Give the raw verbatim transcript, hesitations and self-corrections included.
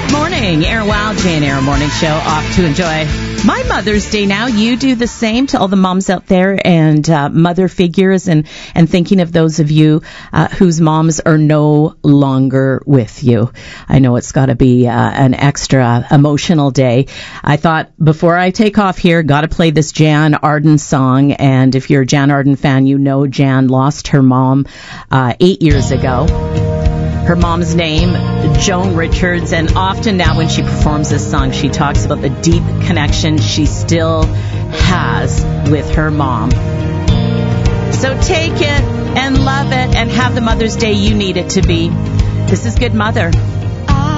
Morning, Aaron Wild, Jane Aaron Morning Show, off to enjoy my Mother's Day now. You do the same to all the moms out there and uh, mother figures, and, and thinking of those of you uh, whose moms are no longer with you. I know it's got to be uh, an extra emotional day. I thought before I take off here, got to play this Jan Arden song, and if you're a Jan Arden fan, you know Jan lost her mom uh, eight years ago. Her mom's name, Joan Richards, and often now when she performs this song, she talks about the deep connection she still has with her mom. So take it and love it and have the Mother's Day you need it to be. This is Good Mother.